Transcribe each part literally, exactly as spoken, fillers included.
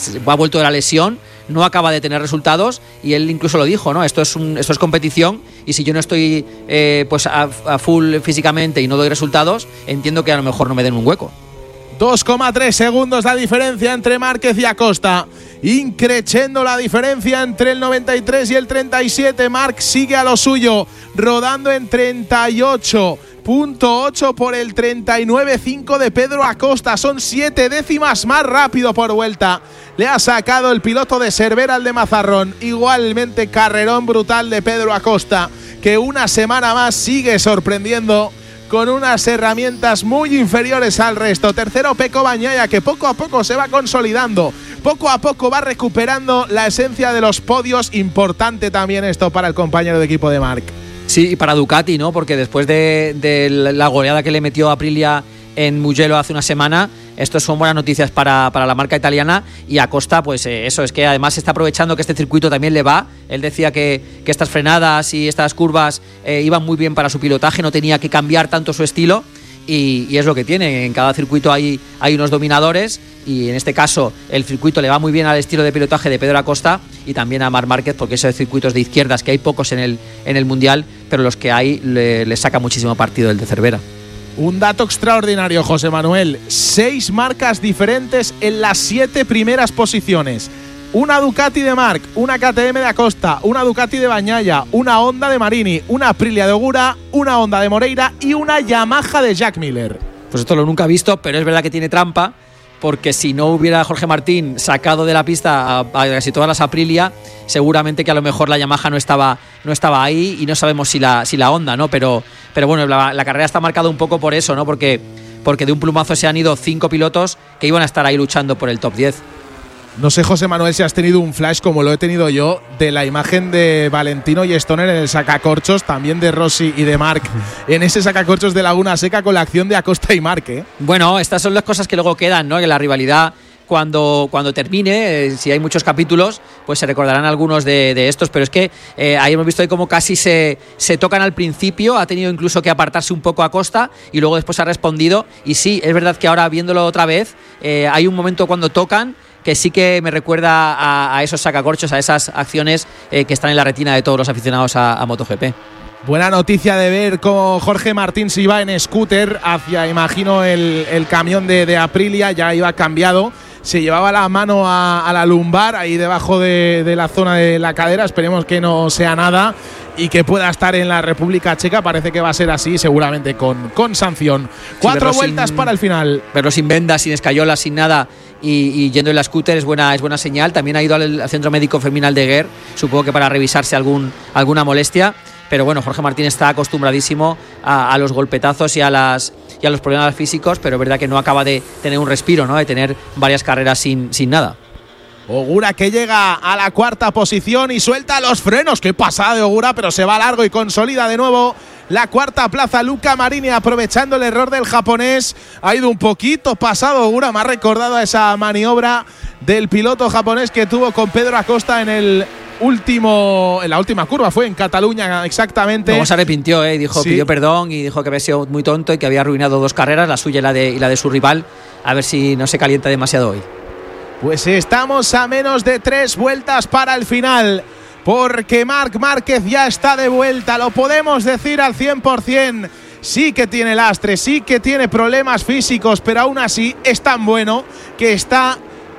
ha vuelto de la lesión, no acaba de tener resultados, y él incluso lo dijo, ¿no? Esto es un, esto es competición, y si yo no estoy eh, pues a, a full físicamente y no doy resultados, entiendo que a lo mejor no me den un hueco. dos coma tres segundos la diferencia entre Márquez y Acosta. Increciendo la diferencia entre el noventa y tres y el treinta y siete. Marc sigue a lo suyo, rodando en treinta y ocho punto ocho por el treinta y nueve punto cinco de Pedro Acosta. Son siete décimas más rápido por vuelta. Le ha sacado el piloto de Cervera al de Mazarrón. Igualmente carrerón brutal de Pedro Acosta, que una semana más sigue sorprendiendo con unas herramientas muy inferiores al resto. Tercero Pecco Bagnaia, que poco a poco se va consolidando, poco a poco va recuperando la esencia de los podios. Importante también esto para el compañero de equipo de Marc. Sí, y para Ducati, ¿no? Porque después de, de la goleada que le metió Aprilia en Mugello hace una semana, esto son buenas noticias para, para la marca italiana. Y Acosta, pues eh, eso, es que además está aprovechando que este circuito también le va. Él decía que, que estas frenadas y estas curvas eh, iban muy bien para su pilotaje, no tenía que cambiar tanto su estilo, y, y es lo que tiene. En cada circuito hay, hay unos dominadores, y en este caso el circuito le va muy bien al estilo de pilotaje de Pedro Acosta y también a Marc Márquez, porque esos circuitos de izquierdas, que hay pocos en el, en el Mundial, pero los que hay le, le saca muchísimo partido el de Cervera. Un dato extraordinario, José Manuel. Seis marcas diferentes en las siete primeras posiciones. Una Ducati de Marc, una K T M de Acosta, una Ducati de Bagnaia, una Honda de Marini, una Aprilia de Ogura, una Honda de Moreira y una Yamaha de Jack Miller. Pues esto lo nunca he visto, pero es verdad que tiene trampa, porque si no hubiera Jorge Martín sacado de la pista a, a casi todas las Aprilia, seguramente que a lo mejor la Yamaha no estaba, no estaba ahí, y no sabemos si la, si la Honda, ¿no? Pero, pero bueno, la, la carrera está marcada un poco por eso, ¿no? Porque, porque de un plumazo se han ido cinco pilotos que iban a estar ahí luchando por el top diez. No sé, José Manuel, si has tenido un flash como lo he tenido yo de la imagen de Valentino y Stoner en el sacacorchos, también de Rossi y de Marc en ese sacacorchos de Laguna Seca, con la acción de Acosta y Marc, ¿eh? Bueno, estas son las cosas que luego quedan, ¿no? Que la rivalidad, cuando, cuando termine, eh, si hay muchos capítulos, pues se recordarán algunos de, de estos, pero es que eh, ahí hemos visto ahí como casi se, se tocan al principio, ha tenido incluso que apartarse un poco Acosta y luego después ha respondido, y sí, es verdad que ahora viéndolo otra vez, eh, hay un momento cuando tocan que sí que me recuerda a, a esos sacacorchos, a esas acciones eh, que están en la retina de todos los aficionados a, a MotoGP. Buena noticia de ver cómo Jorge Martín se iba en scooter hacia, imagino, el, el camión de, de Aprilia, ya iba cambiado. Se llevaba la mano a, a la lumbar, ahí debajo de, de la zona de la cadera. Esperemos que no sea nada y que pueda estar en la República Checa. Parece que va a ser así, seguramente con, con sanción. Cuatro sí, vueltas sin, para el final. Pero sin vendas, sin escayolas, sin nada, y, y yendo en la scooter es buena, es buena señal. También ha ido al, al Centro Médico Fermín Aldeguer, supongo que para revisarse algún, alguna molestia. Pero bueno, Jorge Martín está acostumbradísimo a, a los golpetazos y a las y a los problemas físicos, pero es verdad que no acaba de tener un respiro, ¿no? De tener varias carreras sin, sin nada. Ogura, que llega a la cuarta posición y suelta los frenos. Qué pasada de Ogura, pero se va largo y consolida de nuevo la cuarta plaza. Luca Marini, aprovechando el error del japonés, ha ido un poquito pasado Ogura. Me ha recordado a esa maniobra del piloto japonés que tuvo con Pedro Acosta en el último en la última curva, fue en Cataluña exactamente. Luego se arrepintió, ¿eh? Dijo, sí. pidió perdón y dijo que había sido muy tonto y que había arruinado dos carreras, la suya y la de, y la de su rival. A ver si no se calienta demasiado hoy. Pues estamos a menos de tres vueltas para el final, porque Marc Márquez ya está de vuelta, lo podemos decir al cien por ciento. Sí que tiene lastre, sí que tiene problemas físicos, pero aún así es tan bueno que está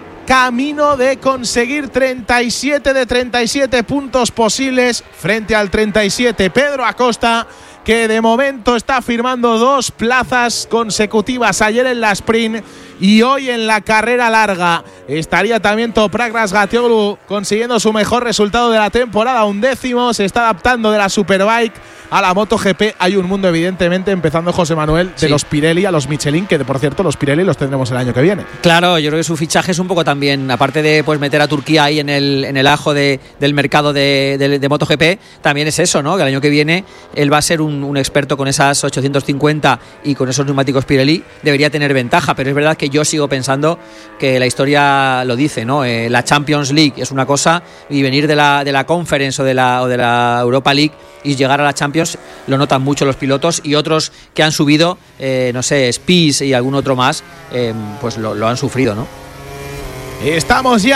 camino de conseguir treinta y siete de treinta y siete puntos posibles frente al treinta y siete Pedro Acosta, que de momento está firmando dos plazas consecutivas, ayer en la sprint y hoy en la carrera larga. Estaría también Toprak Razgatlioglu consiguiendo su mejor resultado de la temporada, un décimo. Se está adaptando de la Superbike a la MotoGP. Hay un mundo, evidentemente, empezando, José Manuel, de sí. los Pirelli a los Michelin, que por cierto los Pirelli los tendremos el año que viene. Claro, yo creo que su fichaje es un poco también, aparte de pues meter a Turquía ahí en el, en el ajo de, del mercado de, de, de MotoGP, también es eso, ¿no? Que el año que viene él va a ser un, un experto con esas ochocientos cincuenta y con esos neumáticos Pirelli, debería tener ventaja, pero es verdad que yo sigo pensando que la historia lo dice, ¿no? Eh, la Champions League es una cosa y venir de la, de la Conference o de la, o de la Europa League y llegar a la Champions lo notan mucho los pilotos, y otros que han subido, eh, no sé, Spies y algún otro más, eh, pues lo, lo han sufrido, ¿no? Estamos ya